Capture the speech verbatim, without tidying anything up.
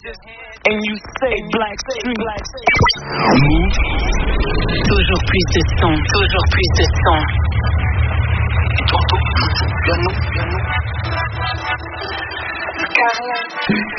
and you say Black Street. Move. Toujours plus de son, toujours plus de son. Et tantôt, piano, piano.